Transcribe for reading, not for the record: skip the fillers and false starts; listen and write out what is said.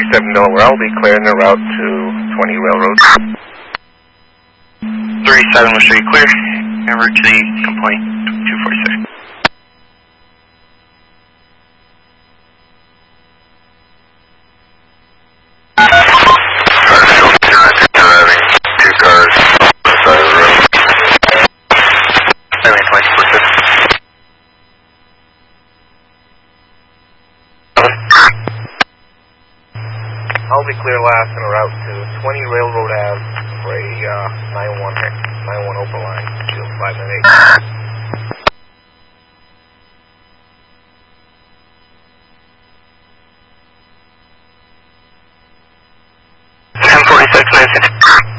47 Delaware, I'll be clearing the route to 20 Railroad. 37 will show you clear. En route to the complaint, 246. Two cars on the side of the road. I'll be clear last en route to 20 Railroad Ave for a 9-1 open line, 5 and 8.